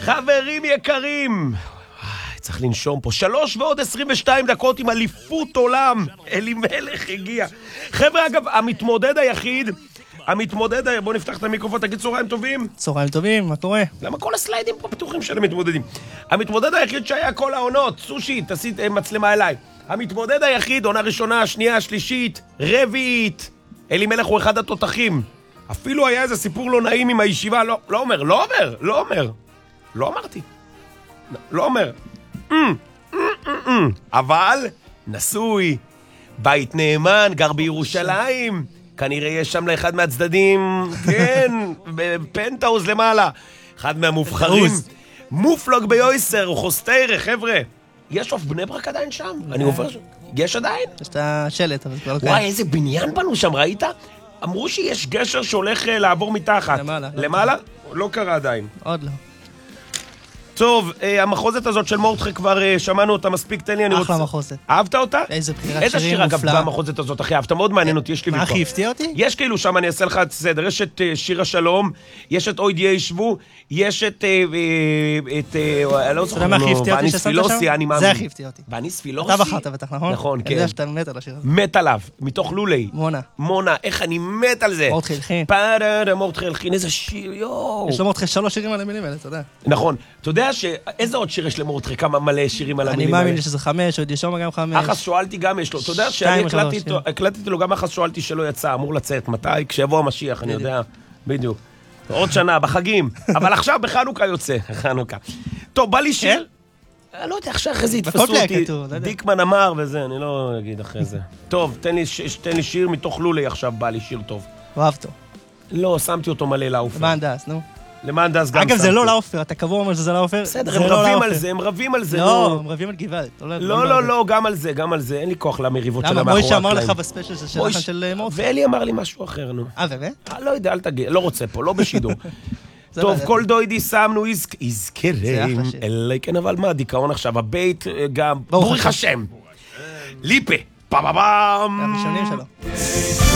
חברים יקרים, צריך לנשום פה. 3 ועוד 22 דקות עם אליפות עולם. אלימלך הגיע. חבר'ה, אגב, בוא נפתח את המיקרופון, תגיד צהריים טובים. צהריים טובים, מה קורה? למה כל הסליידים פה פתוחים של המתמודדים? המתמודד היחיד שהיה כל העונות, סושי, תעשי מצלמה אליי. המתמודד היחיד, עונה ראשונה, שנייה, שלישית, רביעית. אלימלך הוא אחד התותחים. אפילו היה איזה סיפור לא נעים עם הישיבה, לא אמרתי. לא אומר. אבל נשוי, בית נאמן, גר בירושלים, כנראה יש שם לאחד מהצדדים, כן, בפנטהאוז למעלה, אחד מהמובחרים, מופלוג ביויסר, חוסטיירה, חבר'ה. יש אוף בני ברק עדיין שם? אני עובר שם. יש עדיין? יש את השלט, אבל כבר לא וואי, איזה בניין בנו שם, ראית? אמרו שיש גשר שהולך לעבור מתחת. למעלה? לא קרה עדיין. עוד לא. טוב, המחוזת הזאת של מורדכי כבר שמענו אותה מספיק, תן לי, אני רוצה... אחלה מחוזת. אהבת אותה? איזה בחירת איזה שירים שיר, אגב, מופלא. במחוזת הזאת, אחי, אהבת מאוד מעניין אותי, יש לי מה ויכוח. הכי הפתיע אותי? יש כאילו שם, אני אעשה לך את סדר, יש את שיר השלום, יש את אוי דיה ישבו, יש את... אני לא זוכר, ואני ספילוסי, אני מאמין. זה הכי הפתיע אותי. ואני ספילוסי? אתה בחרת בטח, נכון? נכון, כן. אני יודע שאתה מת על השיר הזה. מת עליו, מתוך לולי. מונה, איך אני מת על זה. מורדכי הלחין. מורדכי הלחין, איזה שיר, יואו. יש לו מורדכי 3 שירים על המילים האלה, אתה יודע. נכון. אתה יודע איזה עוד שיר יש למורדכי? כמה מלא שירים על המילים האלה? אני מאמין שזה 5, עוד ישום גם 5. אחס שואלתי גם יש לו. אתה יודע שאני הקלטתי לו גם אחס שואלתי שלא יצא, אמור לצאת. מתי? כשיבוא המשיח, אני יודע. בדיוק. עוד שנה, בחגים. אבל עכשיו בחנוכה יוצא. חנוכה. טוב, בא לי שיר. אני לא יודע, עכשיו אחרי זה יתפסו אותי. דיקמן אמר וזה, אני לא אגיד אחרי זה. טוב, תן לי שיר מתוך לולי עכשיו, בא לי שיר טוב. אוהבתו. לא, שמתי אותו מלא לאופר. למען דס, נו. למען דס גם אגב, זה לא לאופר, אתה קבוע אומר שזה לאופר. בסדר, הם רבים על זה. לא, הם רבים על גבעת. לא, גם על זה, אין לי כוח למריבות שלה מאחורי הקלעים. מוישה אמר לך בספיישל של שלחן של מורדכי. ואלי אמר לי משהו אחר, נו. באמת? לא יודע, אל תגיד, לא רוצה פה, לא בשידור. טוב, כל דוידי שמנו יזכרים, אלי כן, אבל מה, דיכאון עכשיו, הבית גם, ברוך השם, ליפה, פאבאבאם. הראשונים שלו.